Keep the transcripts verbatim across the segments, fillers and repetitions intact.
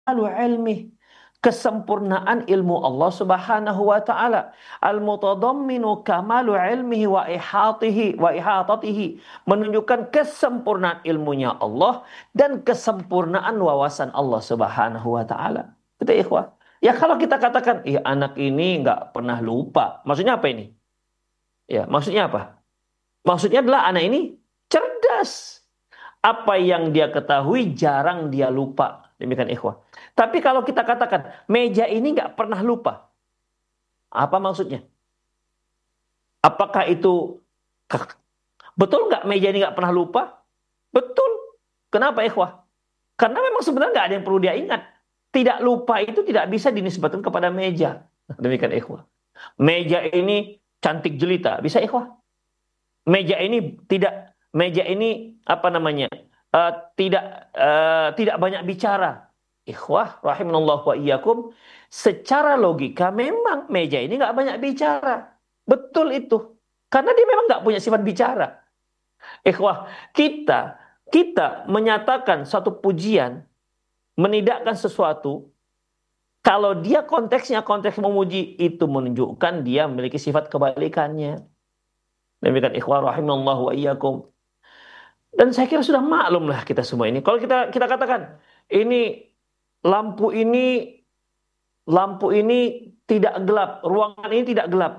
Lalu ilmi, kesempurnaan ilmu Allah Subhanahu wa taala, al-mutadamminu kamalu ilmihi wa ihatihi wa ihatatihi, menunjukkan kesempurnaan ilmunya Allah dan kesempurnaan wawasan Allah Subhanahu wa taala. Itu ikhwah. Ya kalau kita katakan, "Ih, anak ini nggak pernah lupa." Maksudnya apa ini? Ya, maksudnya apa? Maksudnya adalah anak ini cerdas. Apa yang dia ketahui jarang dia lupa. Demikian ikhwah. Tapi kalau kita katakan meja ini nggak pernah lupa, apa maksudnya? Apakah itu betul nggak meja ini nggak pernah lupa? Betul. Kenapa ikhwah? Karena memang sebenarnya nggak ada yang perlu dia ingat. Tidak lupa itu tidak bisa dinisbatkan kepada meja. Demikian ikhwah. Meja ini cantik jelita, bisa ikhwah? Meja ini tidak, meja ini apa namanya? Eh, tidak eh, tidak banyak bicara. Ikhwah rahimanallah wa iyyakum, secara logika memang meja ini nggak banyak bicara. Betul itu. Karena dia memang nggak punya sifat bicara. Ikhwah, kita kita menyatakan satu pujian, menidakkan sesuatu, kalau dia konteksnya konteks memuji, itu menunjukkan dia memiliki sifat kebalikannya. Demikian ikhwah rahimanallah wa iyyakum. Dan saya kira sudah maklum lah kita semua ini. Kalau kita kita katakan ini lampu ini lampu ini tidak gelap, ruangan ini tidak gelap.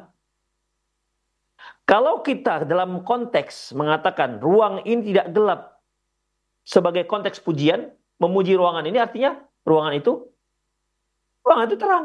Kalau kita dalam konteks mengatakan ruang ini tidak gelap sebagai konteks pujian, memuji ruangan ini artinya ruangan itu ruangan itu terang.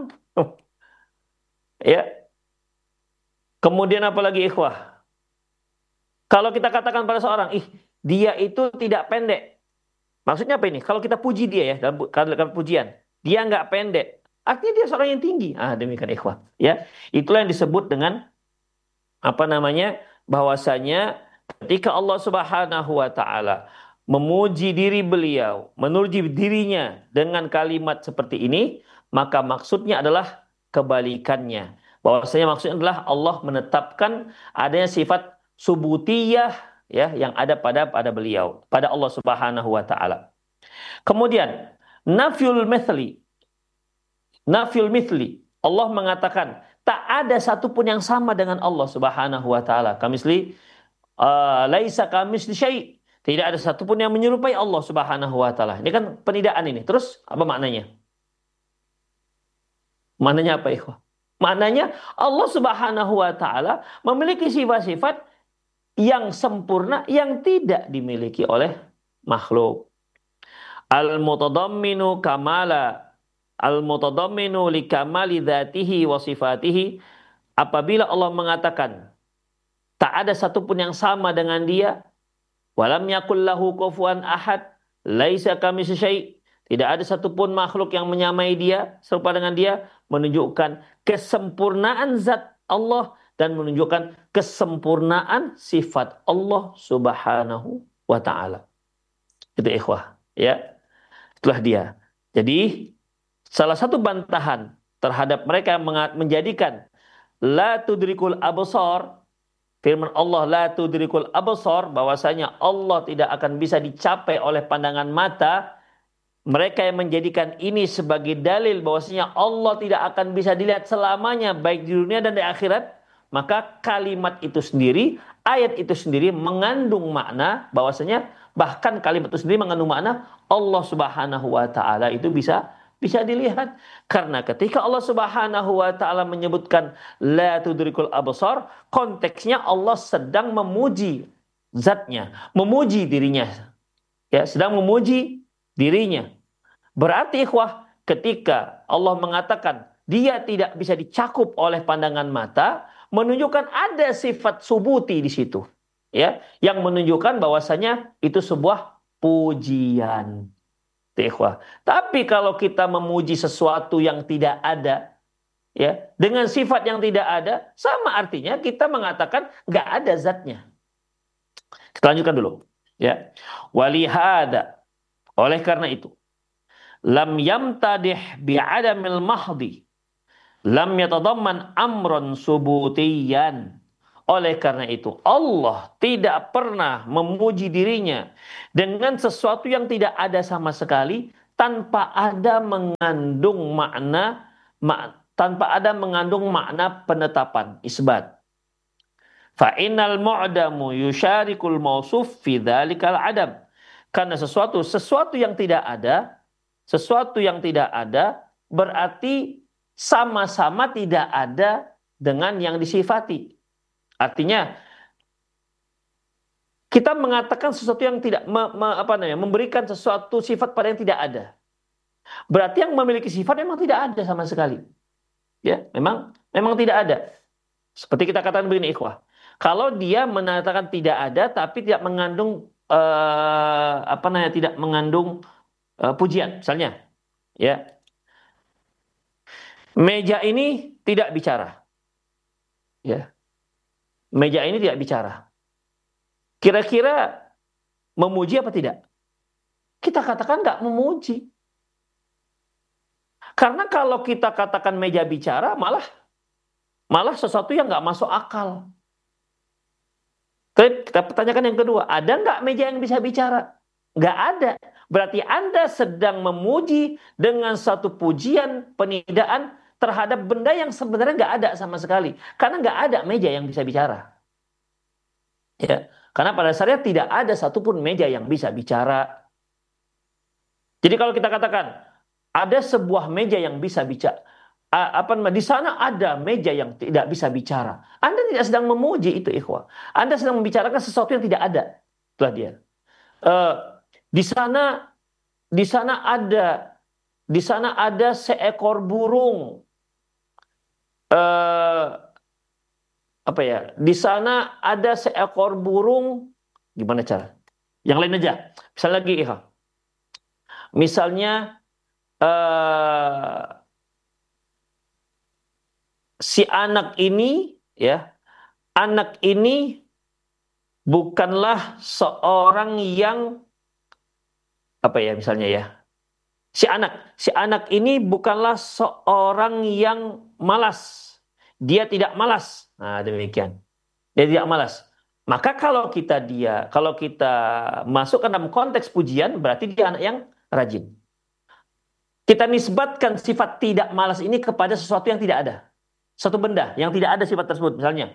Ya. Kemudian apa lagi ikhwah? Kalau kita katakan pada seorang, ih, dia itu tidak pendek. Maksudnya apa ini? Kalau kita puji dia ya dalam, dalam pujian, dia nggak pendek. Artinya dia seorang yang tinggi. Ah, demikian ikhwah. Ya, itulah yang disebut dengan apa namanya? Bahwasanya ketika Allah Subhanahu wa taala memuji diri beliau, memuji dirinya dengan kalimat seperti ini, maka maksudnya adalah kebalikannya. Bahwasanya maksudnya adalah Allah menetapkan adanya sifat subutiyah ya yang ada pada pada beliau, pada Allah Subhanahu wa taala. Kemudian nafyul mithli, nafyul mithli. Allah mengatakan tak ada satupun yang sama dengan Allah Subhanahu wa taala. Kamisli uh, laisa kamisli syai'. Tidak ada satupun yang menyerupai Allah Subhanahu wa taala. Ini kan penidaan ini. Terus apa maknanya? Maknanya apa, ikhwah? Maknanya Allah Subhanahu wa taala memiliki sifat-sifat yang sempurna yang tidak dimiliki oleh makhluk. Al-mutadamminu kamala al-mutadamminu li kamali dzatihi wa sifatihi, apabila Allah mengatakan tak ada satupun yang sama dengan dia, walam yakul lahu kufuwan ahad, laisa kamitsli syai', tidak ada satupun makhluk yang menyamai dia, serupa dengan dia, menunjukkan kesempurnaan zat Allah dan menunjukkan kesempurnaan sifat Allah Subhanahu wa taala. Itu ikhwah, ya. Itulah dia. Jadi salah satu bantahan terhadap mereka yang menjadikan la tudrikul absar, firman Allah la tudrikul absar, bahwasanya Allah tidak akan bisa dicapai oleh pandangan mata. Mereka yang menjadikan ini sebagai dalil bahwasanya Allah tidak akan bisa dilihat selamanya baik di dunia dan di akhirat, maka kalimat itu sendiri, ayat itu sendiri mengandung makna bahwasanya, bahkan kalimat itu sendiri mengandung makna Allah Subhanahu wa taala itu bisa bisa dilihat. Karena ketika Allah Subhanahu wa taala menyebutkan la tudrikul absar, konteksnya Allah sedang memuji zatnya, memuji dirinya. Ya, sedang memuji dirinya. Berarti ikhwah, ketika Allah mengatakan dia tidak bisa dicakup oleh pandangan mata, menunjukkan ada sifat subuti di situ. Ya, yang menunjukkan bahwasanya itu sebuah pujian. Ikhwah. Tapi kalau kita memuji sesuatu yang tidak ada, ya, dengan sifat yang tidak ada, sama artinya kita mengatakan nggak ada zatnya. Kita lanjutkan dulu. Ya, walihada, oleh karena itu, lam yamtadih bi'adamil mahdi, lam yatadamman amron subutiyan. Oleh karena itu Allah tidak pernah memuji dirinya dengan sesuatu yang tidak ada sama sekali, tanpa ada mengandung makna ma, tanpa ada mengandung makna penetapan isbat. Fa innal mu'damu yusyarikul mausuf fi dzalikal adam. Karena sesuatu sesuatu yang tidak ada, sesuatu yang tidak ada berarti sama-sama tidak ada dengan yang disifati. Artinya kita mengatakan sesuatu yang tidak me, me, apa namanya, memberikan sesuatu sifat pada yang tidak ada. Berarti yang memiliki sifat memang tidak ada sama sekali. Ya, memang memang tidak ada. Seperti kita katakan begini, ikhwah. Kalau dia mengatakan tidak ada tapi tidak mengandung eh, apa namanya, tidak mengandung eh, pujian, misalnya, ya. Meja ini tidak bicara. Ya. Meja ini tidak bicara. Kira-kira memuji apa tidak? Kita katakan nggak memuji. Karena kalau kita katakan meja bicara, malah malah sesuatu yang nggak masuk akal. Kita pertanyakan yang kedua, ada nggak meja yang bisa bicara? Nggak ada. Berarti Anda sedang memuji dengan satu pujian, penidaan terhadap benda yang sebenarnya nggak ada sama sekali. Karena nggak ada meja yang bisa bicara. Ya, karena pada dasarnya tidak ada satupun meja yang bisa bicara. Jadi kalau kita katakan ada sebuah meja yang bisa bicara, apa namanya, di sana ada meja yang tidak bisa bicara, Anda tidak sedang memuji itu, ikhwah. Anda sedang membicarakan sesuatu yang tidak ada. Itulah dia. Uh, di sana, di sana ada, di sana ada seekor burung. Uh, apa ya? Di sana ada seekor burung. Gimana cara? Yang lain aja. Misal lagi, ikhwah. Misalnya. Uh, si anak ini, ya, anak ini bukanlah seorang yang apa ya, misalnya ya, si anak, si anak ini bukanlah seorang yang malas, dia tidak malas. Nah, demikian, dia tidak malas. Maka kalau kita dia, kalau kita masukkan dalam konteks pujian, berarti dia anak yang rajin. Kita nisbatkan sifat tidak malas ini kepada sesuatu yang tidak ada. Satu benda yang tidak ada sifat tersebut. Misalnya,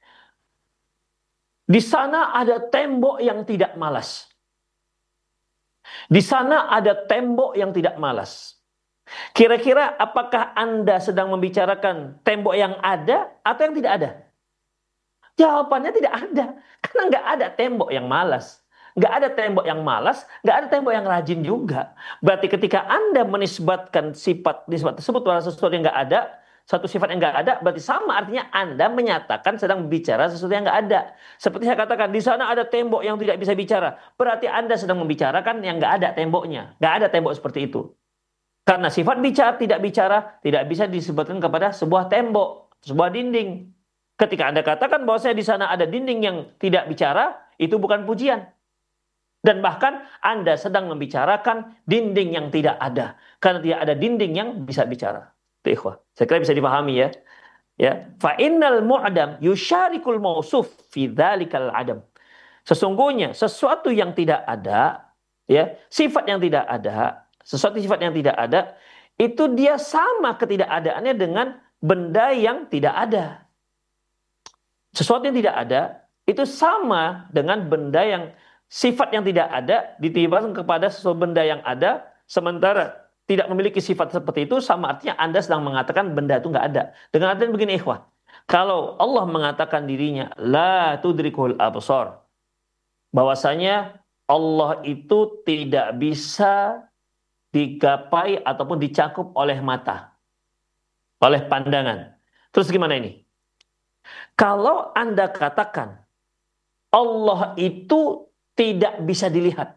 di sana ada tembok yang tidak malas. Di sana ada tembok yang tidak malas. Kira-kira apakah Anda sedang membicarakan tembok yang ada atau yang tidak ada? Jawabannya tidak ada. Karena nggak ada tembok yang malas. Nggak ada tembok yang malas, nggak ada tembok yang rajin juga. Berarti ketika Anda menisbatkan sifat nisbat tersebut pada sesuatu yang nggak ada, satu sifat yang nggak ada, berarti sama artinya Anda menyatakan sedang bicara sesuatu yang nggak ada. Seperti saya katakan, di sana ada tembok yang tidak bisa bicara. Berarti Anda sedang membicarakan yang nggak ada temboknya. Nggak ada tembok seperti itu. Karena sifat bicara, tidak bicara, tidak bisa disebutkan kepada sebuah tembok, sebuah dinding. Ketika Anda katakan bahwa saya di sana ada dinding yang tidak bicara, itu bukan pujian. Dan bahkan Anda sedang membicarakan dinding yang tidak ada. Karena tidak ada dinding yang bisa bicara. Itu ikhwah. Saya kira bisa dipahami ya. Ya, fa innal mu'dam yusyarikul mausuf fi dzalikal adam. Sesungguhnya sesuatu yang tidak ada, ya, sifat yang tidak ada, sesuatu sifat yang tidak ada, itu dia sama ketidakadaannya dengan benda yang tidak ada. Sesuatu yang tidak ada itu sama dengan benda yang sifat yang tidak ada ditibakan kepada sesuatu benda yang ada, sementara tidak memiliki sifat seperti itu, sama artinya Anda sedang mengatakan benda itu nggak ada. Dengan artian begini, ikhwah. Kalau Allah mengatakan dirinya la tudrikul absar, bahwasanya Allah itu tidak bisa digapai ataupun dicakup oleh mata, oleh pandangan. Terus gimana ini? Kalau Anda katakan Allah itu tidak bisa dilihat,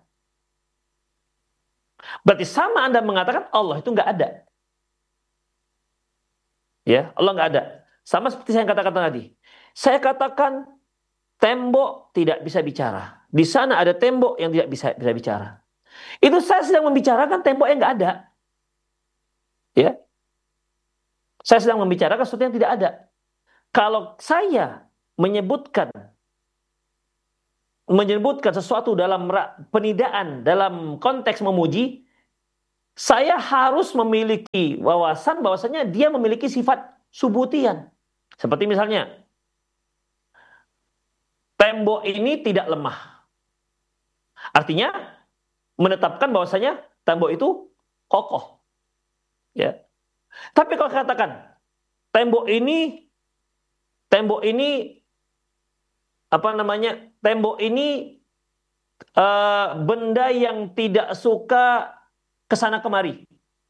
berarti sama Anda mengatakan Allah itu nggak ada. Ya, Allah nggak ada. Sama seperti saya katakan tadi. Saya katakan tembok tidak bisa bicara. Di sana ada tembok yang tidak bisa bisa bicara. Itu saya sedang membicarakan tembok yang nggak ada. Ya, saya sedang membicarakan sesuatu yang tidak ada. Kalau saya menyebutkan menyebutkan sesuatu dalam penidaan, dalam konteks memuji, saya harus memiliki wawasan bahwasanya dia memiliki sifat subutian. Seperti misalnya, tembok ini tidak lemah. Artinya, menetapkan bahwasanya tembok itu kokoh. Ya. Tapi kalau katakan, tembok ini, tembok ini, apa namanya, tembok ini uh, benda yang tidak suka kesana kemari.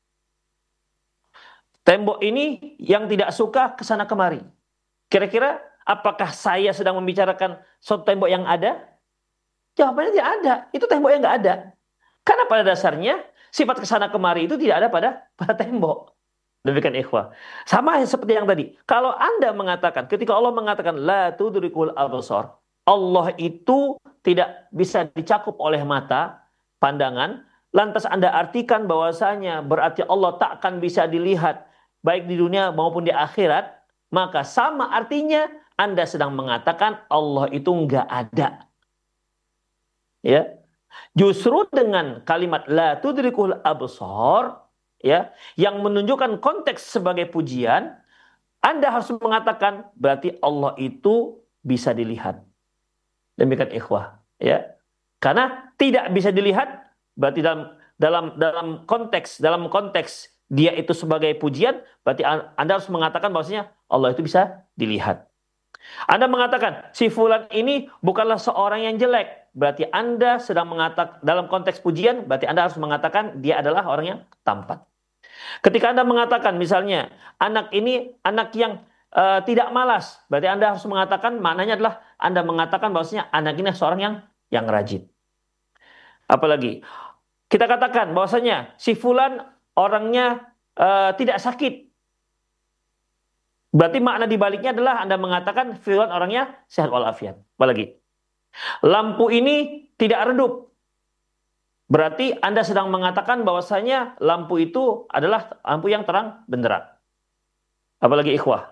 Tembok ini yang tidak suka kesana kemari. Kira-kira apakah saya sedang membicarakan suatu tembok yang ada? Jawabannya tidak ada. Itu tembok yang nggak ada. Karena pada dasarnya sifat kesana kemari itu tidak ada pada pada tembok. Demikian ikhwah. Sama seperti yang tadi. Kalau Anda mengatakan, ketika Allah mengatakan la tudrikul absar, Allah itu tidak bisa dicakup oleh mata, pandangan, lantas Anda artikan bahwasanya berarti Allah tak akan bisa dilihat baik di dunia maupun di akhirat, maka sama artinya Anda sedang mengatakan Allah itu enggak ada. Ya. Justru dengan kalimat la tudrikul absar, ya, yang menunjukkan konteks sebagai pujian, Anda harus mengatakan berarti Allah itu bisa dilihat. Demikian ikhwah, ya. Karena tidak bisa dilihat berarti dalam dalam dalam konteks dalam konteks dia itu sebagai pujian, berarti Anda harus mengatakan bahwasanya Allah itu bisa dilihat. Anda mengatakan si fulan ini bukanlah seorang yang jelek, berarti Anda sedang mengatakan dalam konteks pujian, berarti Anda harus mengatakan dia adalah orang yang tampan. Ketika Anda mengatakan misalnya anak ini anak yang uh, tidak malas, berarti Anda harus mengatakan maknanya adalah Anda mengatakan bahwasanya anak ini seorang yang yang rajin. Apalagi kita katakan bahwasanya si fulan orangnya uh, tidak sakit, berarti makna dibaliknya adalah Anda mengatakan fulan orangnya sehat walafiat. Apalagi lampu ini tidak redup, berarti Anda sedang mengatakan bahwasanya lampu itu adalah lampu yang terang benderang. Apalagi ikhwah,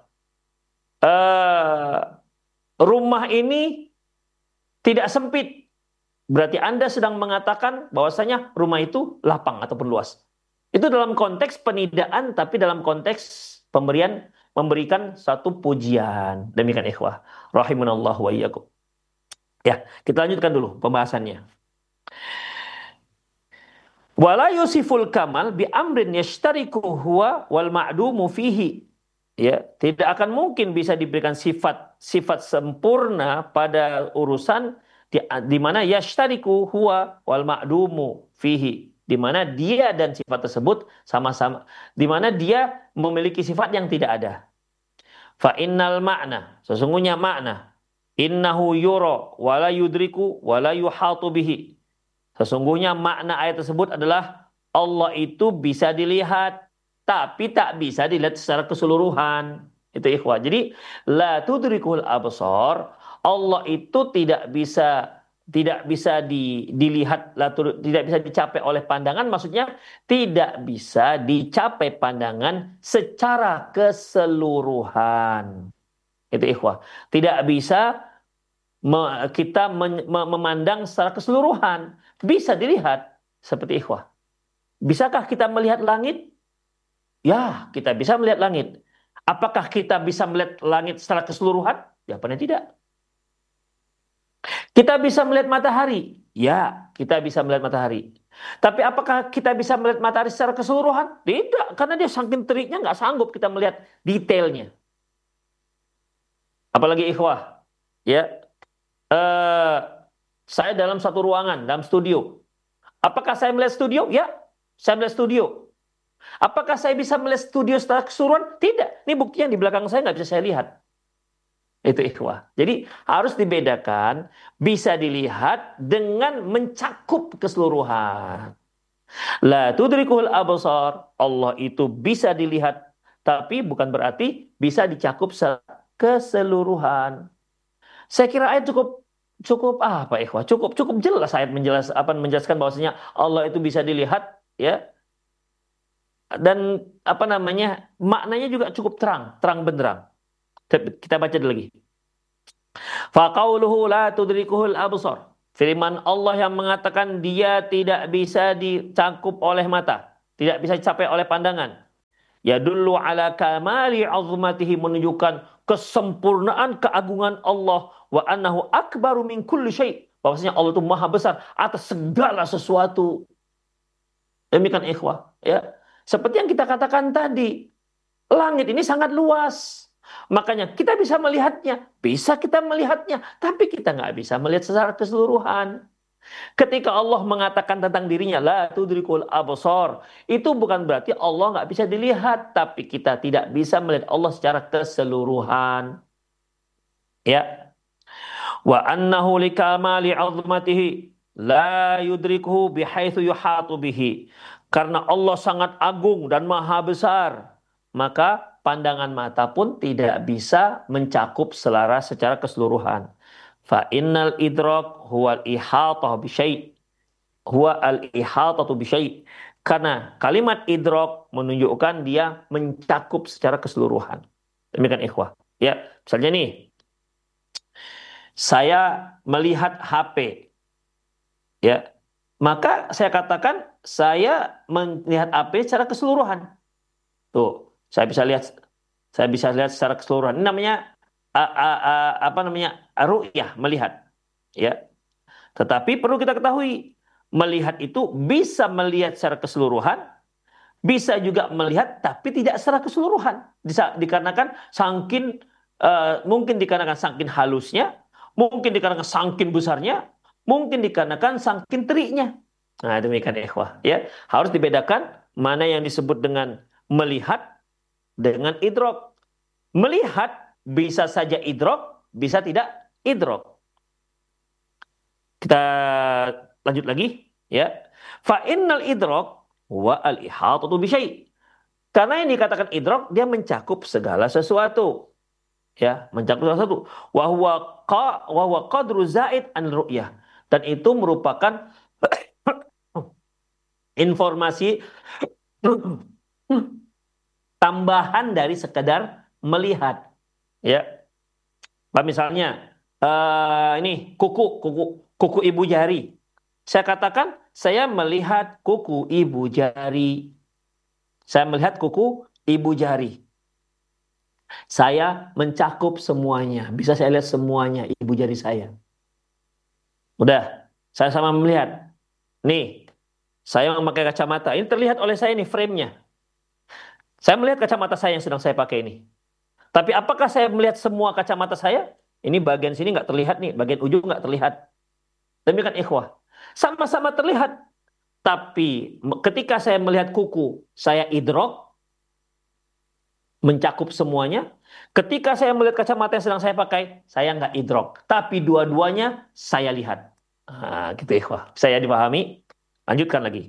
uh, rumah ini tidak sempit, berarti Anda sedang mengatakan bahwasanya rumah itu lapang ataupun luas. Itu dalam konteks penidaan, tapi dalam konteks pemberian memberikan satu pujian. Demikian ikhwah, rahimanallah wa iyyakum. Ya, kita lanjutkan dulu pembahasannya. Wala yusiful kamal bi amrin yashtariku huwa wal ma'dumu fihi. Ya, tidak akan mungkin bisa diberikan sifat sifat sempurna pada urusan di, di mana yashtariku huwa wal ma'dumu fihi, di mana dia dan sifat tersebut sama-sama, di mana dia memiliki sifat yang tidak ada. Fa innal ma'na, sesungguhnya makna, innahu yura wala yudriku wala yuhatu bihi. Sesungguhnya makna ayat tersebut adalah Allah itu bisa dilihat, tapi tak bisa dilihat secara keseluruhan. Itu ikhwah. Jadi la tudrikul absar, Allah itu tidak bisa tidak bisa di, dilihat, la, tidak bisa dicapai oleh pandangan, maksudnya tidak bisa dicapai pandangan secara keseluruhan. Itu ikhwah. Tidak bisa kita memandang secara keseluruhan. Bisa dilihat seperti ikhwah. Bisakah kita melihat langit? Ya, kita bisa melihat langit. Apakah kita bisa melihat langit secara keseluruhan? Jawabannya tidak. Kita bisa melihat matahari? Ya, kita bisa melihat matahari. Tapi apakah kita bisa melihat matahari secara keseluruhan? Tidak, karena dia saking teriknya nggak sanggup kita melihat detailnya. Apalagi ikhwah, ya. Uh, saya dalam satu ruangan, dalam studio. Apakah saya melihat studio? Ya, saya melihat studio. Apakah saya bisa melihat studio secara keseluruhan? Tidak. Ini bukti yang di belakang saya nggak bisa saya lihat. Itu ikhwah. Jadi harus dibedakan, bisa dilihat dengan mencakup keseluruhan. La tudrikul absar, Allah itu bisa dilihat, tapi bukan berarti bisa dicakup keseluruhan. Saya kira ayat cukup cukup apa ikhwah? Cukup cukup jelas ayat menjelas apa menjelaskan bahwasanya Allah itu bisa dilihat, ya. Dan apa namanya? Maknanya juga cukup terang, terang benderang. Kita baca dulu lagi. Fa qauluhu la tudrikuhul absar. Firman Allah yang mengatakan dia tidak bisa dicakup oleh mata. tidak bisa dicapai oleh pandangan. Yadullu ala kamali azmatihi, menunjukkan kesempurnaan keagungan Allah, wa annahu akbaru min kulli syai', bahwasanya Allah itu maha besar atas segala sesuatu. Demikian ikhwah, ya. Seperti yang kita katakan tadi, langit ini sangat luas. Makanya kita bisa melihatnya, bisa kita melihatnya, tapi kita nggak bisa melihat secara keseluruhan. Ketika Allah mengatakan tentang dirinya, la tudrikul absar, itu bukan berarti Allah nggak bisa dilihat, tapi kita tidak bisa melihat Allah secara keseluruhan. Ya, wa annahu likamali 'azmatihi la yudrikuhu bihaitsu yuhatu bihi. Karena Allah sangat agung dan maha besar, maka pandangan mata pun tidak bisa mencakup selaras secara keseluruhan. Fa innal idrak huwal ihatah bi syai', huwa al ihatatu bi syai'. Karena kalimat idrak menunjukkan dia mencakup secara keseluruhan. Demikian ikhwah. Ya, misalnya nih, saya melihat H P, ya, maka saya katakan saya melihat H P secara keseluruhan. Tuh, saya bisa lihat, saya bisa lihat secara keseluruhan. Ini namanya a, a, a, apa namanya ru'yah, melihat. Ya, tetapi perlu kita ketahui, melihat itu bisa melihat secara keseluruhan, bisa juga melihat tapi tidak secara keseluruhan. Bisa dikarenakan saking uh, mungkin dikarenakan saking halusnya, mungkin dikarenakan saking besarnya, mungkin dikarenakan saking teriknya. Nah, demikian ikhwah, ya. Harus dibedakan mana yang disebut dengan melihat dengan idrok. Melihat bisa saja idrok, bisa tidak idrok. Kita lanjut lagi, ya. Fa innal idrok wa al ihatatu bi syai'. Karena yang dikatakan idrok, dia mencakup segala sesuatu. Ya, mencakup segala sesuatu. Wa huwa qa wa huwa qadru zaid an ru'yah. Dan itu merupakan informasi tambahan dari sekedar melihat. Ya. Misalnya uh, ini kuku, kuku, kuku ibu jari. Saya katakan saya melihat kuku ibu jari. Saya melihat kuku ibu jari. Saya mencakup semuanya. Bisa saya lihat semuanya ibu jari saya. Udah, saya sama melihat. Nih, saya memakai kacamata. Ini terlihat oleh saya nih frame-nya. Saya melihat kacamata saya yang sedang saya pakai ini. Tapi apakah saya melihat semua kacamata saya? Ini bagian sini nggak terlihat nih, bagian ujung nggak terlihat. Demikian ikhwah. Sama-sama terlihat. Tapi ketika saya melihat kuku, saya idrok, mencakup semuanya. Ketika saya melihat kacamata yang sedang saya pakai, saya nggak idrok. Tapi dua-duanya saya lihat. Nah, gitu ikhwah. Saya dipahami? Lanjutkan lagi.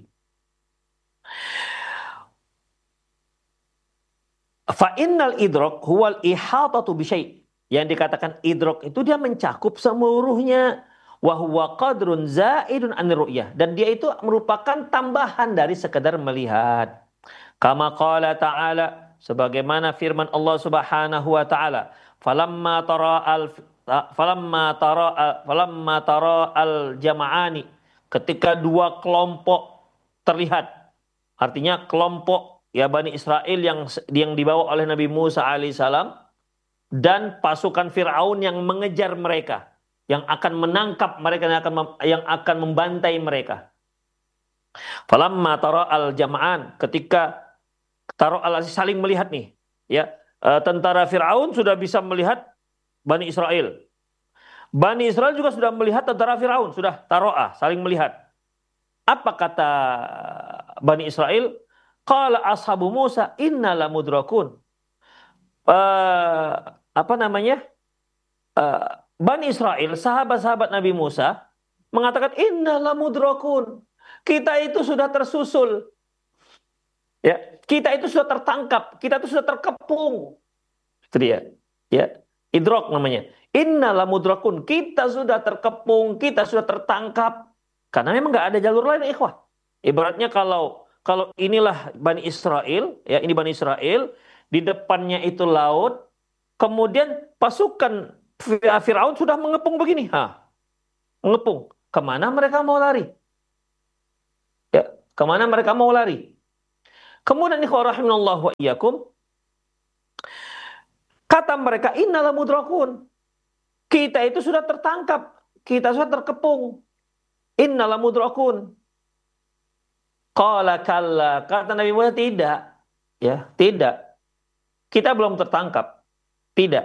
Fa innal idrok huwal ihatatu bi syai'. Yang dikatakan idrok itu dia mencakup seluruhnya. Wa huwa qadrun zaidun an ru'yah. Dan dia itu merupakan tambahan dari sekedar melihat. Kama qala ta'ala, sebagaimana firman Allah Subhanahu wa taala, falamma tara al falamma tara falamma tara al jama'ani, ketika dua kelompok terlihat, artinya kelompok ya Bani Israel yang yang dibawa oleh Nabi Musa alaihissalam dan pasukan Firaun yang mengejar mereka, yang akan menangkap mereka, yang akan yang akan membantai mereka. Falamma tara al jama'an, ketika Taruh Allah saling melihat nih, ya, e, tentara Firaun sudah bisa melihat Bani Israel. Bani Israel juga sudah melihat tentara Firaun, sudah taro'ah, saling melihat. Apa kata Bani Israel? Qala ashabu Musa inna lamudrakun. E, apa namanya? E, Bani Israel, sahabat-sahabat Nabi Musa mengatakan inna lamudrakun. Kita itu sudah tersusul. Ya, kita itu sudah tertangkap, kita itu sudah terkepung. Itu dia. Ya, idrok namanya. Innala mudrakun, kita sudah terkepung, kita sudah tertangkap. Karena memang nggak ada jalur lain, ikhwah. Ibaratnya kalau kalau inilah Bani Israel, ya ini Bani Israel, di depannya itu laut, kemudian pasukan Firaun sudah mengepung begini, ha, mengepung. Kemana mereka mau lari? Ya, kemana mereka mau lari? Kemudian ikhwah rahimanallah wa iyyakum, kata mereka innala mudrakun. Kita itu sudah tertangkap, kita sudah terkepung. Innala mudrakun. Qala kalla, kata Nabi Musa tidak. Ya, tidak. Kita belum tertangkap. Tidak.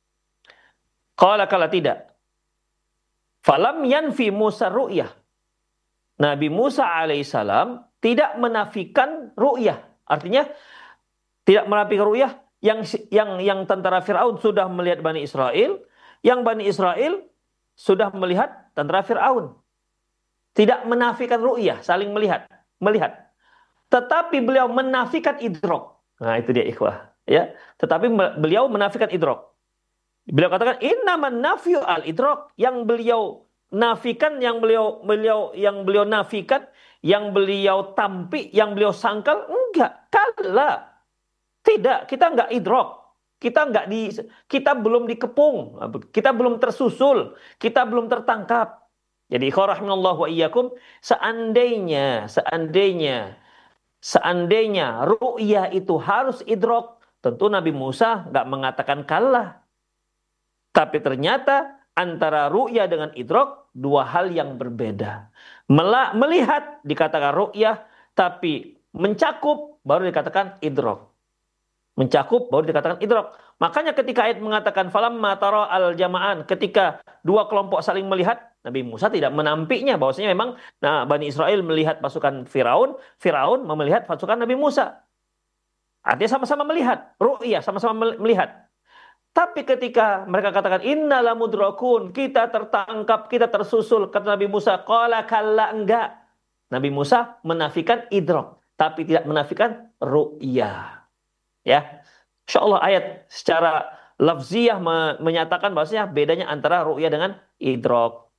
Qala kalla tidak. Falam yanfi Musa ru'yah. Nabi Musa alaihissalam tidak menafikan ru'yah. Artinya tidak menafikan ru'yah yang yang yang tentara Firaun sudah melihat Bani Israel, yang Bani Israel sudah melihat tentara Firaun. Tidak menafikan ru'yah, saling melihat, melihat. Tetapi beliau menafikan idrok. Nah, itu dia ikhwah, ya. Tetapi beliau menafikan idrok. Beliau katakan innaman nafyu al idrok, yang beliau nafikan, yang beliau beliau yang beliau nafikan, yang beliau tampik, yang beliau sangkal, enggak, kalla. Tidak, kita enggak idrok. Kita enggak di kita belum dikepung, kita belum tersusul, kita belum tertangkap. Jadi ikhwah rahimanallah wa iyyakum, seandainya seandainya seandainya ru'yah itu harus idrok, tentu Nabi Musa enggak mengatakan kalah. Tapi ternyata antara ru'yah dengan idrok dua hal yang berbeda. Melihat dikatakan ru'yah, tapi mencakup baru dikatakan idrok. Mencakup baru dikatakan idrok. Makanya ketika ayat mengatakan falamma tara al jama'an, ketika dua kelompok saling melihat, Nabi Musa tidak menampiknya bahwasanya memang nah Bani Israel melihat pasukan Firaun, Firaun melihat pasukan Nabi Musa. Artinya sama-sama melihat, ru'yah sama-sama melihat. Tapi ketika mereka katakan innala mudrakun, kita tertangkap, kita tersusul, kata Nabi Musa, qala kalla, enggak. Nabi Musa menafikan idrok, tapi tidak menafikan ru'yah. Ya, insyaallah ayat secara lafziyah menyatakan bahwasanya bedanya antara ru'yah dengan idrok.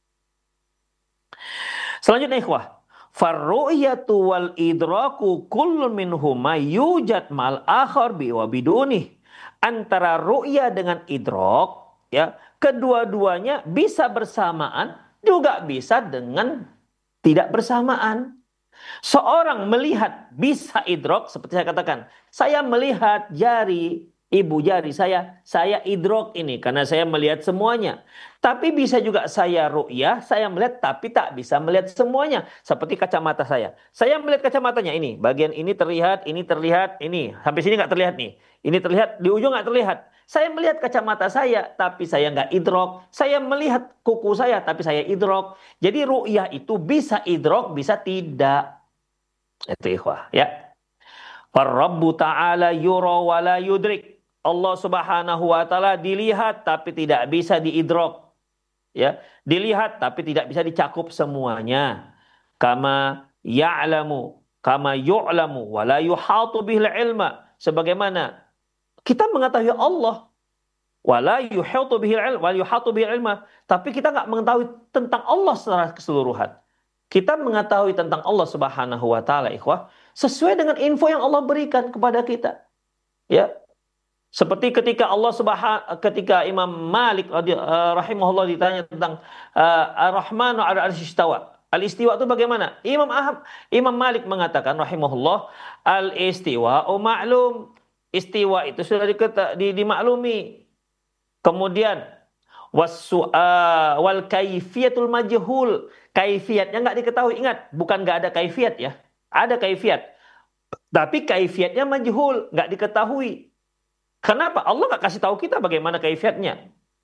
Selanjutnya ikhwah, farru'yatu wal idraku kullun minhuma yujad mal akhar bi wa bidunih. Antara ru'yah dengan idrok, ya, kedua-duanya bisa bersamaan, juga bisa dengan tidak bersamaan. Seorang melihat bisa idrok, seperti saya katakan, saya melihat jari ibu jari saya, saya idrok ini karena saya melihat semuanya. Tapi bisa juga saya ru'yah, saya melihat tapi tak bisa melihat semuanya. Seperti kacamata saya. Saya melihat kacamatanya ini, bagian ini terlihat, ini terlihat, ini sampai sini nggak terlihat nih. Ini terlihat, di ujung nggak terlihat. Saya melihat kacamata saya, tapi saya nggak idrok. Saya melihat kuku saya, tapi saya idrok. Jadi ru'yah itu bisa idrok, bisa tidak. Itu ikhwah, ya. Ar-Rabbu ta'ala yura wa la yudrik. Allah Subhanahu wa taala dilihat tapi tidak bisa diidrok. Ya, dilihat tapi tidak bisa dicakup semuanya. Kama ya'lamu, kama yu'lamu wa la yuhatu bihil ilma. Sebagaimana kita mengetahui Allah, wala yuhatu bihil ilma, wa yuhatu bihil ilma, tapi kita nggak mengetahui tentang Allah secara keseluruhan. Kita mengetahui tentang Allah Subhanahu wa taala, ikhwah, sesuai dengan info yang Allah berikan kepada kita. Ya. Seperti ketika Allah Subhanahu ketika Imam Malik uh, rahimahullah ditanya tentang uh, Ar-Rahmanu 'ala al-'arsy istawa. Al-istiwa itu bagaimana? Imam Ahmad, Imam Malik mengatakan rahimahullah, al-istiwa'u ma'lum. Istiwa itu sudah diketa, di, dimaklumi. Kemudian was-su'a wal kaifiyatul majhul. Kaifiatnya nggak diketahui. Ingat, bukan nggak ada kaifiat ya. Ada kaifiat. Tapi kaifiatnya majhul, nggak diketahui. Kenapa? Allah nggak kasih tahu kita bagaimana kaifiatnya.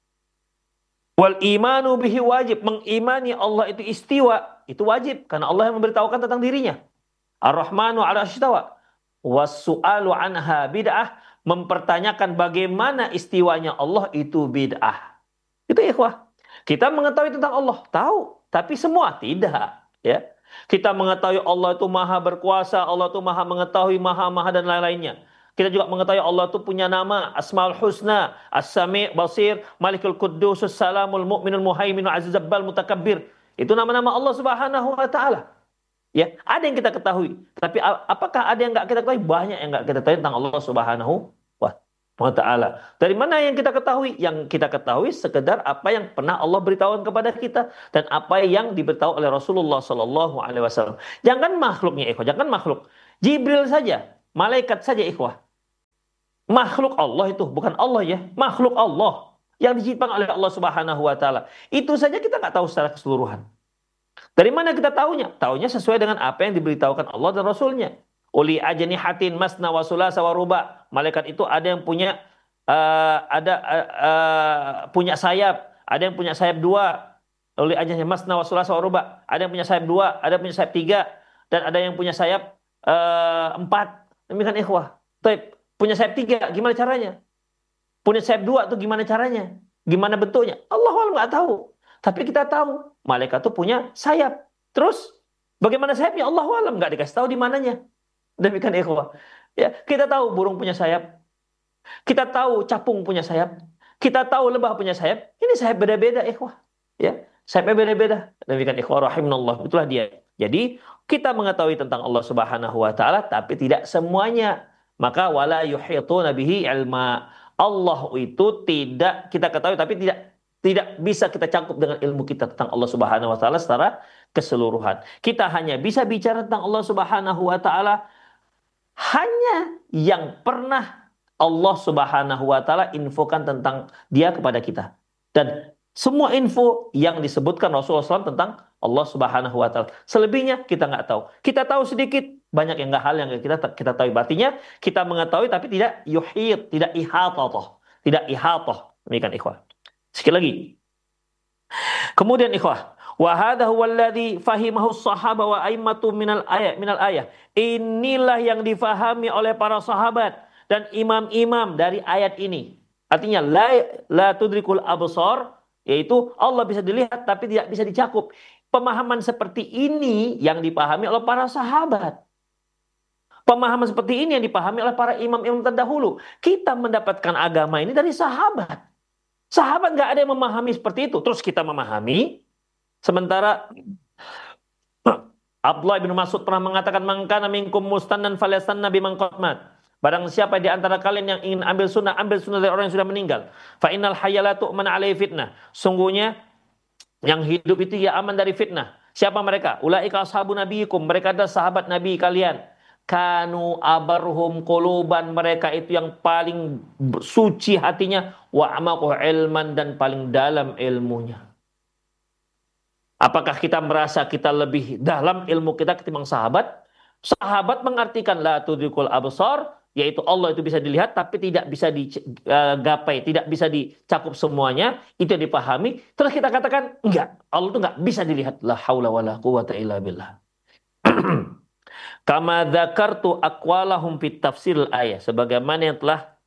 Wal imanu bihi wajib. Mengimani Allah itu istiwa. Itu wajib. Karena Allah yang memberitahukan tentang dirinya. Ar-Rahmanu 'ala istawa. Was-su'alu anha bid'ah. Mempertanyakan bagaimana istiwanya Allah itu bid'ah. Itu ikhwah. Kita mengetahui tentang Allah. Tahu. Tapi semua tidak. Ya. Kita mengetahui Allah itu maha berkuasa. Allah itu maha mengetahui, maha-maha dan lain-lainnya. Kita juga mengetahui Allah itu punya nama Asmaul Husna, As-Sami' Basir, Malikul Quddus, Salamul Mu'minul Muhaiminul Aziz Jabbal Mutakabbir. Itu nama-nama Allah Subhanahu wa taala. Ya, ada yang kita ketahui. Tapi apakah ada yang enggak kita ketahui? Banyak yang enggak kita ketahui tentang Allah Subhanahu wa taala. Dari mana yang kita ketahui? Yang kita ketahui sekedar apa yang pernah Allah beritahukan kepada kita dan apa yang diberitahu oleh Rasulullah sallallahu alaihi wasallam. Jangan makhluknya, jangan makhluk. Jibril saja. malaikat saja ikhwah. Makhluk Allah itu, bukan Allah ya, makhluk Allah yang diciptakan oleh Allah Subhanahu wa taala. Itu saja kita nggak tahu secara keseluruhan. Dari mana kita tahunya? Tahunya sesuai dengan apa yang diberitahukan Allah dan Rasulnya. Uli ajnihatin masna wa sulasa wa ruba. Malaikat itu ada yang punya uh, ada uh, uh, punya sayap, ada yang punya sayap dua. Uli ajnihatin masna wa sulasa wa ruba. Ada yang punya sayap dua, ada yang punya sayap tiga, dan ada yang punya sayap uh, empat. Demikian ikhwah. Taib. Punya sayap tiga, gimana caranya? Punya sayap dua tuh gimana caranya? Gimana bentuknya? Allah nggak tahu. Tapi kita tahu, malaikat tuh punya sayap. Terus, bagaimana sayapnya? Allah alam nggak dikasih tahu di mananya. Demikian ikhwah. Ya, kita tahu burung punya sayap. Kita tahu capung punya sayap. Kita tahu lebah punya sayap. Ini sayap beda-beda ikhwah. Ya, sayapnya beda-beda. Demikian ikhwah rahimanallah. Itulah dia. Jadi, kita mengetahui tentang Allah Subhanahu wa taala tapi tidak semuanya. Maka wala yuhituna bihi ilma. Allah itu tidak kita ketahui tapi tidak tidak bisa kita cakup dengan ilmu kita tentang Allah Subhanahu wa taala secara keseluruhan. Kita hanya bisa bicara tentang Allah Subhanahu wa taala hanya yang pernah Allah Subhanahu wa taala infokan tentang dia kepada kita. Dan semua info yang disebutkan Rasulullah shallallahu alaihi wasallam tentang Allah Subhanahu wa taala. Selebihnya kita nggak tahu. Kita tahu sedikit, banyak yang nggak hal yang kita kita tahu. Artinya kita mengetahui tapi tidak yuhit, tidak ihatah, tidak ihatah. Demikian ikhwah. Sekali lagi. Kemudian ikhwah, wa hadha huwa alladhi fahimahu as-sahaba wa a'immatu minal ayat minal ayat. Inilah yang difahami oleh para sahabat dan imam-imam dari ayat ini. Artinya la la tudrikul absar, yaitu Allah bisa dilihat tapi tidak bisa dicakup. Pemahaman seperti ini yang dipahami oleh para sahabat. Pemahaman seperti ini yang dipahami oleh para imam-imam terdahulu. Kita mendapatkan agama ini dari sahabat. Sahabat nggak ada yang memahami seperti itu. Terus kita memahami. Sementara Abdullah bin Mas'ud pernah mengatakan, "Man kana minkum mustannan falyastanna biman qad mat." Barang siapa di antara kalian yang ingin ambil sunnah, ambil sunnah dari orang yang sudah meninggal. Fa innal hayya la tu'man alaihi fitnah. Sungguhnya yang hidup itu ya aman dari fitnah. Siapa mereka? Ulaika ashabu nabiyikum. Mereka adalah sahabat Nabi kalian. Kanu abarhum quluban. Mereka itu yang paling suci hatinya. Wa amaqu ilman. Dan paling dalam ilmunya. Apakah kita merasa kita lebih dalam ilmu kita ketimbang sahabat? Sahabat mengartikan la tudrikul absar, yaitu Allah itu bisa dilihat tapi tidak bisa digapai, tidak bisa dicakup semuanya. Itu yang dipahami. Terus kita katakan enggak, Allah itu enggak bisa dilihat. La haula wala quwata illa billah. Kama dzakartu aqwalahum fit tafsir ayat, sebagaimana yang telah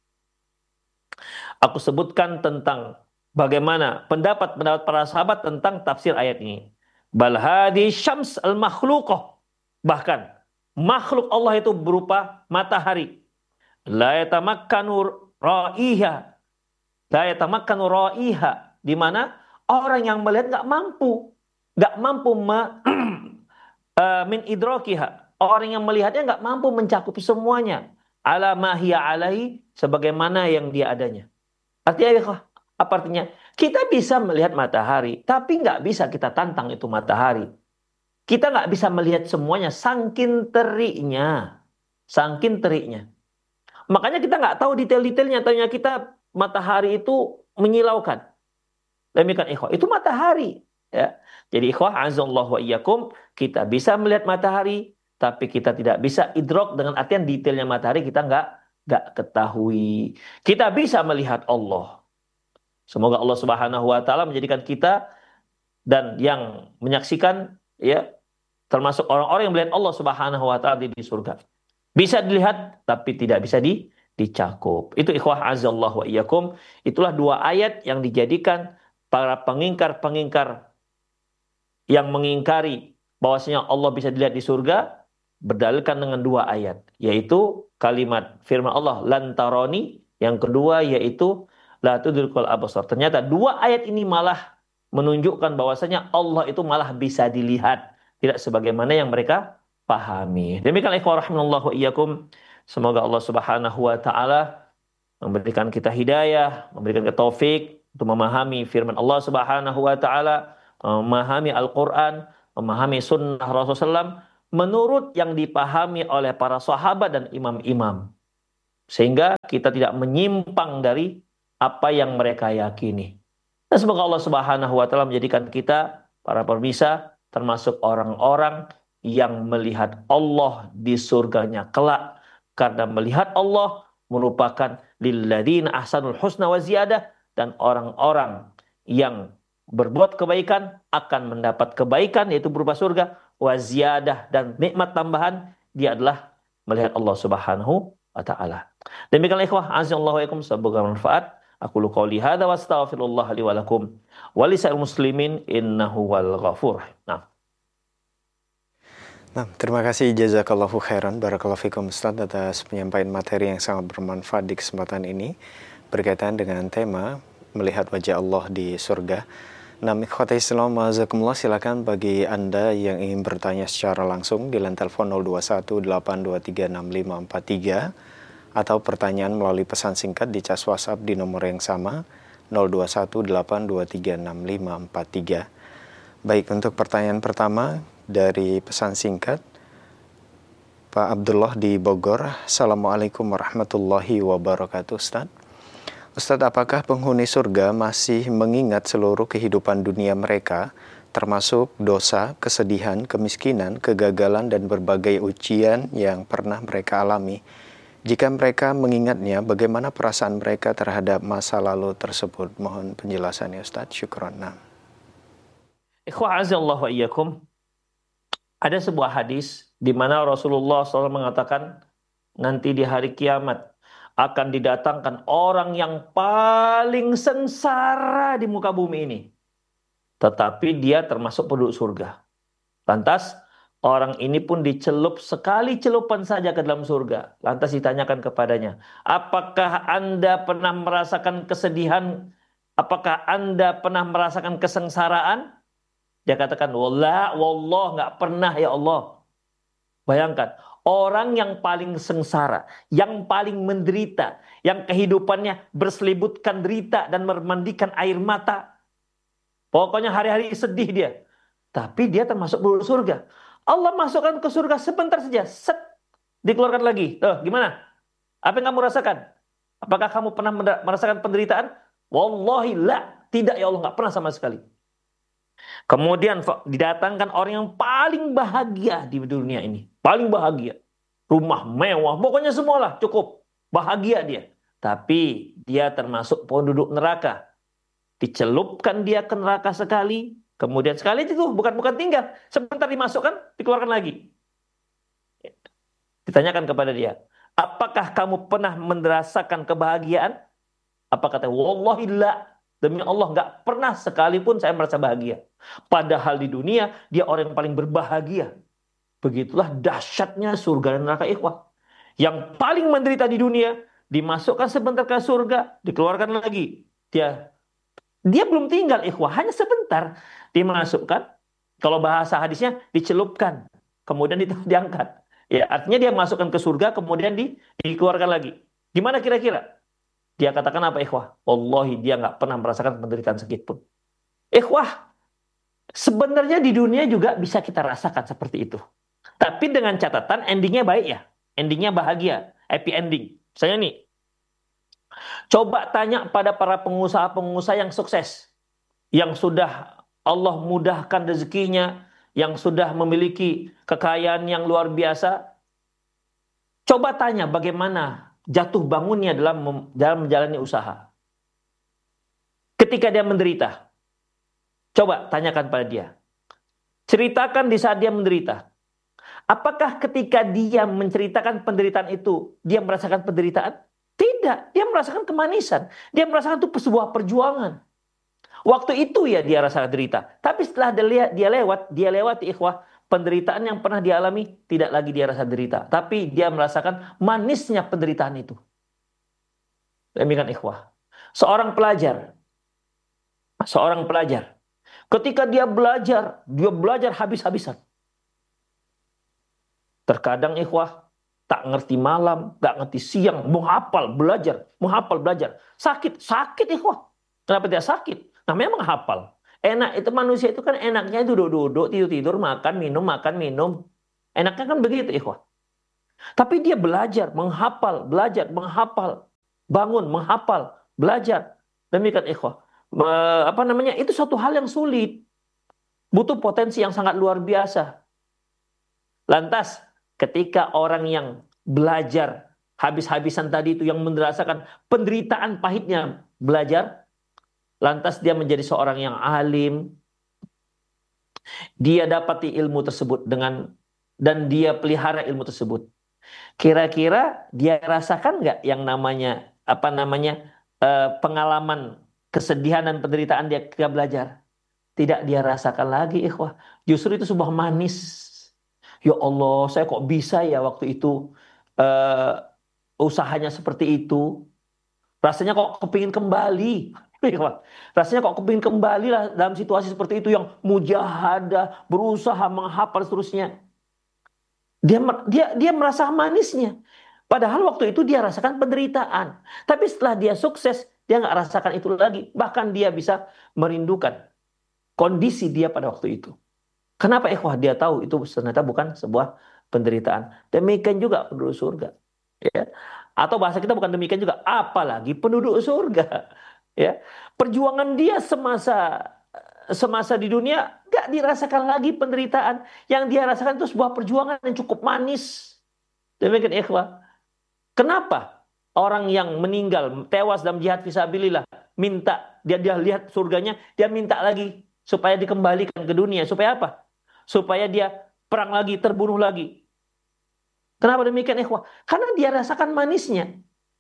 aku sebutkan tentang bagaimana pendapat-pendapat para sahabat tentang tafsir ayat ini. Bal hadi syams al-makhluqah. Bahkan makhluk Allah itu berupa matahari. La yatamakkanu ra'iha. La yatamakkanu ra'iha. Di mana orang yang melihat nggak mampu. nggak mampu ma, uh, min idrakiha. Orang yang melihatnya nggak mampu mencakup semuanya. Ala mahiya alaihi. Sebagaimana yang dia adanya. Artinya apa artinya? Kita bisa melihat matahari. Tapi nggak bisa kita tantang itu matahari. Kita nggak bisa melihat semuanya, sangkin teriknya. Sangkin teriknya. Makanya kita nggak tahu detail-detailnya. Tanya kita matahari itu menyilaukan. Demikian ikhwah. Itu matahari. Ya. Jadi ikhwah, azallahu wa iyyakum, kita bisa melihat matahari, tapi kita tidak bisa idrok dengan artian detailnya matahari kita nggak nggak ketahui. Kita bisa melihat Allah. Semoga Allah Subhanahu wa taala menjadikan kita dan yang menyaksikan ya termasuk orang-orang yang melihat Allah Subhanahu wa taala di surga. Bisa dilihat tapi tidak bisa di, dicakup. Itu ikhwah azallahu wa iyyakum. Itulah dua ayat yang dijadikan para pengingkar-pengingkar yang mengingkari bahwasanya Allah bisa dilihat di surga berdalilkan dengan dua ayat, yaitu kalimat firman Allah lan taroni, yang kedua yaitu la tudrikul absar. Ternyata dua ayat ini malah menunjukkan bahwasanya Allah itu malah bisa dilihat. Tidak sebagaimana yang mereka pahami. Demikian ikhwah rahimanallahu wa iyyakum. Semoga Allah Subhanahu wa taala memberikan kita hidayah, memberikan kita taufik untuk memahami firman Allah Subhanahu wa taala, memahami Al-Qur'an, memahami sunnah Rasulullah sallallahu alaihi wasallam, menurut yang dipahami oleh para sahabat dan imam-imam. Sehingga kita tidak menyimpang dari apa yang mereka yakini. Dan semoga Allah Subhanahu wa taala menjadikan kita para pemirsa termasuk orang-orang yang melihat Allah di surganya kelak, karena melihat Allah merupakan lilladzina ahsanul husna wa ziyadah, dan orang-orang yang berbuat kebaikan akan mendapat kebaikan yaitu berupa surga wa ziyadah, dan nikmat tambahan dia adalah melihat Allah Subhanahu wa taala. Demikianlah ikhwah azza wa jalla, semoga bermanfaat. Aku lu qauli hadza wa astaghfirullah li wa lakum wa lisa'il muslimin innahu wal ghafur. Nah. Nah, terima kasih jazakallahu khairan barakallahu fikum Ustaz atas penyampaian materi yang sangat bermanfaat di kesempatan ini berkaitan dengan tema melihat wajah Allah di surga. Nah, ikhwati Islam wajazakumullah, silakan bagi Anda yang ingin bertanya secara langsung di line telepon nol dua satu delapan dua tiga enam lima empat tiga atau pertanyaan melalui pesan singkat di cas WhatsApp di nomor yang sama nol dua satu delapan dua tiga enam lima empat tiga. Baik, untuk pertanyaan pertama dari pesan singkat Pak Abdullah di Bogor. Assalamualaikum warahmatullahi wabarakatuh Ustaz. Ustaz, apakah penghuni surga masih mengingat seluruh kehidupan dunia mereka, termasuk dosa, kesedihan, kemiskinan, kegagalan, dan berbagai ujian yang pernah mereka alami? Jika mereka mengingatnya, bagaimana perasaan mereka terhadap masa lalu tersebut? Mohon penjelasannya Ustaz. Syukran. Ikhwah azallahu wa iyyakum. Ada sebuah hadis di mana Rasulullah shallallahu alaihi wasallam mengatakan nanti di hari kiamat akan didatangkan orang yang paling sengsara di muka bumi ini. Tetapi dia termasuk penduduk surga. Lantas orang ini pun dicelup sekali celupan saja ke dalam surga. Lantas ditanyakan kepadanya, apakah Anda pernah merasakan kesedihan? Apakah Anda pernah merasakan kesengsaraan? Dia katakan, wallah, wallah, nggak pernah ya Allah. Bayangkan, orang yang paling sengsara, yang paling menderita, yang kehidupannya berselibutkan derita dan memandikan air mata. Pokoknya hari-hari sedih dia. Tapi dia termasuk penduduk surga. Allah masukkan ke surga sebentar saja, set, dikeluarkan lagi. Tuh, gimana? Apa yang kamu rasakan? Apakah kamu pernah merasakan penderitaan? Wallahi la, tidak ya Allah, nggak pernah sama sekali. Kemudian didatangkan orang yang paling bahagia di dunia ini, paling bahagia, rumah mewah, pokoknya semualah cukup, bahagia dia. Tapi dia termasuk penduduk neraka. Dicelupkan dia ke neraka sekali, kemudian sekali itu bukan bukan tinggal, sebentar dimasukkan, dikeluarkan lagi. Ditanyakan kepada dia, apakah kamu pernah merasakan kebahagiaan? Apa kata? Wallahi la, demi Allah nggak pernah sekalipun saya merasa bahagia. Padahal di dunia dia orang yang paling berbahagia. Begitulah dahsyatnya surga dan neraka ikhwah. Yang paling menderita di dunia dimasukkan sebentar ke surga, dikeluarkan lagi. Dia Dia belum tinggal ikhwah, hanya sebentar dimasukkan. Kalau bahasa hadisnya dicelupkan, kemudian diangkat. Ya, artinya dia masukkan ke surga, kemudian di, dikeluarkan lagi. Gimana kira-kira? Dia katakan apa ikhwah? Wallahi dia nggak pernah merasakan penderitaan sedikit pun. Ikhwah, sebenarnya di dunia juga bisa kita rasakan seperti itu. Tapi dengan catatan endingnya baik ya. Endingnya bahagia, happy ending. Misalnya nih, coba tanya pada para pengusaha-pengusaha yang sukses, yang sudah Allah mudahkan rezekinya, yang sudah memiliki kekayaan yang luar biasa. Coba tanya bagaimana jatuh bangunnya dalam dalam menjalani usaha. Ketika dia menderita, coba tanyakan pada dia. Ceritakan di saat dia menderita. Apakah ketika dia menceritakan penderitaan itu, dia merasakan penderitaan? Tidak, dia merasakan kemanisan. Dia merasakan itu sebuah perjuangan. Waktu itu ya dia rasa derita. Tapi setelah dia, dia lewat, dia lewati ikhwah, penderitaan yang pernah dia alami, tidak lagi dia rasa derita. Tapi dia merasakan manisnya penderitaan itu. Demikian ikhwah. Seorang pelajar, seorang pelajar, ketika dia belajar, dia belajar habis-habisan. Terkadang ikhwah, tak ngerti malam, tak ngerti siang, menghafal, belajar, menghafal, belajar. Sakit, sakit ikhwah. Kenapa dia sakit? Namanya menghafal. Enak itu manusia itu kan enaknya duduk-duduk, tidur-tidur, makan, minum, makan, minum. Enaknya kan begitu, ikhwah. Tapi dia belajar, menghafal, belajar, menghafal, bangun, menghafal, belajar. Demikian, ikhwah. Me- apa namanya? Itu suatu hal yang sulit. Butuh potensi yang sangat luar biasa. Lantas, ketika orang yang belajar habis-habisan tadi itu, yang merasakan penderitaan pahitnya belajar, lantas dia menjadi seorang yang alim, dia dapati ilmu tersebut dengan, dan dia pelihara ilmu tersebut. Kira-kira dia rasakan nggak yang namanya apa namanya eh, pengalaman kesedihan dan penderitaan dia ketika belajar? Tidak dia rasakan lagi, ikhwah. Justru itu sebuah manis. Ya Allah, saya kok bisa ya waktu itu eh, usahanya seperti itu. Rasanya kok kepingin kembali. Rasanya kok kepingin kembali lah dalam situasi seperti itu yang mujahadah, berusaha menghafal seterusnya. Dia dia dia merasa manisnya. Padahal waktu itu dia rasakan penderitaan. Tapi setelah dia sukses, dia nggak rasakan itu lagi. Bahkan dia bisa merindukan kondisi dia pada waktu itu. Kenapa ikhwah? Dia tahu itu ternyata bukan sebuah penderitaan. Demikian juga penduduk surga. Ya. Atau bahasa kita bukan demikian juga, apalagi penduduk surga. Ya. Perjuangan dia semasa semasa di dunia gak dirasakan lagi penderitaan. Yang dia rasakan itu sebuah perjuangan yang cukup manis. Demikian ikhwah. Kenapa orang yang meninggal tewas dalam jihad fisabilillah minta, dia dia lihat surganya, dia minta lagi supaya dikembalikan ke dunia, supaya apa? Supaya dia perang lagi, terbunuh lagi. Kenapa demikian, ikhwah? Karena dia rasakan manisnya.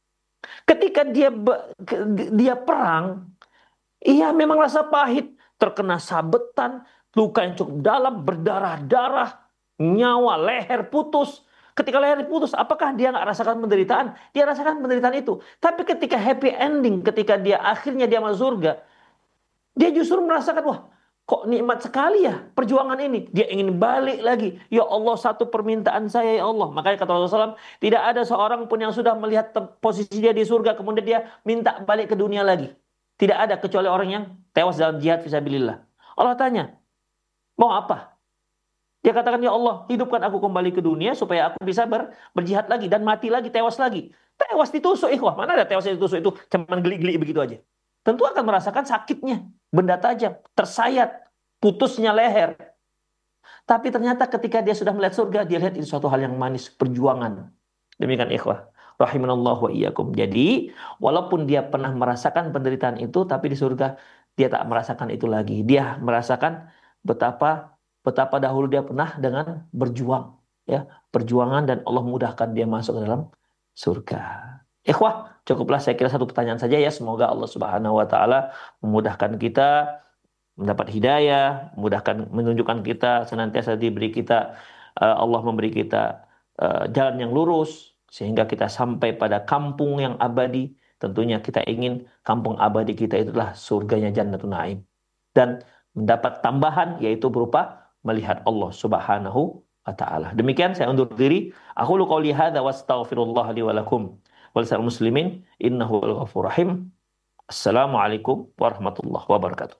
Ketika dia dia perang, iya memang rasa pahit, terkena sabetan, luka yang cukup dalam, berdarah-darah, nyawa, leher putus. Ketika leher putus, apakah dia nggak rasakan penderitaan? Dia rasakan penderitaan itu. Tapi ketika happy ending, ketika dia akhirnya dia masuk surga, dia justru merasakan, wah, kok nikmat sekali ya perjuangan ini. Dia ingin balik lagi. Ya Allah, satu permintaan saya ya Allah. Makanya kata Rasulullah shallallahu alaihi wasallam, tidak ada seorang pun yang sudah melihat posisi dia di surga, kemudian dia minta balik ke dunia lagi. Tidak ada kecuali orang yang tewas dalam jihad fisabilillah. Allah tanya, mau apa? Dia katakan, ya Allah, hidupkan aku kembali ke dunia supaya aku bisa ber, berjihad lagi dan mati lagi, tewas lagi. Tewas ditusuk, ikhwah. Mana ada tewas ditusuk itu cuman geli-geli begitu aja. Tentu akan merasakan sakitnya, benda tajam, tersayat, putusnya leher. Tapi ternyata ketika dia sudah melihat surga, dia lihat itu suatu hal yang manis, perjuangan. Demikian ikhwah. Rahimanallahu wa iyyakum. Jadi, walaupun dia pernah merasakan penderitaan itu, tapi di surga dia tak merasakan itu lagi. Dia merasakan betapa betapa dahulu dia pernah dengan berjuang, ya, perjuangan, dan Allah mudahkan dia masuk ke dalam surga. Ikhwah, cukuplah saya kira satu pertanyaan saja ya. Semoga Allah Subhanahu wa taala memudahkan kita mendapat hidayah, memudahkan, menunjukkan kita, senantiasa diberi kita, Allah memberi kita jalan yang lurus sehingga kita sampai pada kampung yang abadi. Tentunya kita ingin kampung abadi kita itulah surganya Jannatul Naim, dan mendapat tambahan yaitu berupa melihat Allah Subhanahu wa taala. Demikian saya undur diri. Aku qouli hadza wastaghfirullah li wa lakum wal muslimin innahu wal ghafurur rahim. Assalamualaikum warahmatullahi wabarakatuh.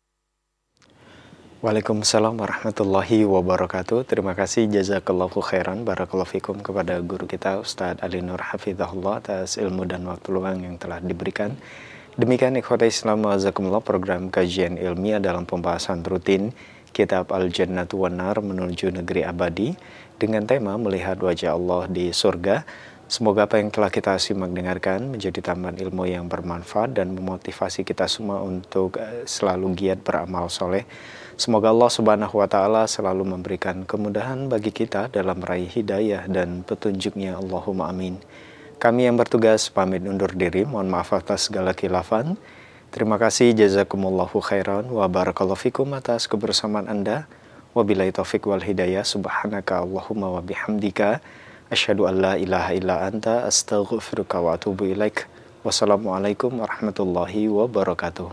Waalaikumsalam warahmatullahi wabarakatuh. Terima kasih, jazakallahu khairan, barakallahu fikum kepada guru kita Ustadz Ali Nur Hafizahullah atas ilmu dan waktu luang yang telah diberikan. Demikian ikhwatai Islam wa'azakumullah, program kajian ilmiah dalam pembahasan rutin Kitab Al-Jannatu wan Nar menuju negeri abadi dengan tema melihat wajah Allah di surga. Semoga apa yang telah kita simak dengarkan menjadi tambahan ilmu yang bermanfaat dan memotivasi kita semua untuk selalu giat beramal soleh. Semoga Allah Subhanahu wa taala selalu memberikan kemudahan bagi kita dalam meraih hidayah dan petunjuknya. Allahumma amin. Kami yang bertugas pamit undur diri, mohon maaf atas segala khilafan. Terima kasih, jazakumullahu khairan wa barakallahu fikum atas kebersamaan Anda. Wabillahi taufiq wal hidayah. Subhanaka Allahumma wa bihamdika asyhadu an la ilaha illa anta astaghfiruka wa atubu ilaik. Wassalamualaikum warahmatullahi wabarakatuh.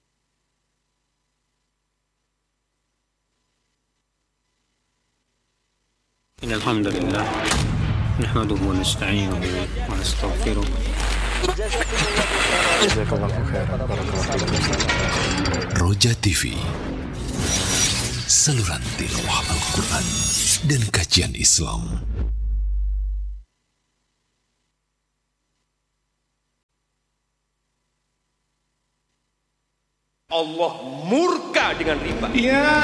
Innal hamdalillah nahmaduhu wa nasta'inuhu wa nastaghfiruh. Roja T V, saluran tilawah Al-Quran dan kajian Islam. Allah murka dengan riba. Ya.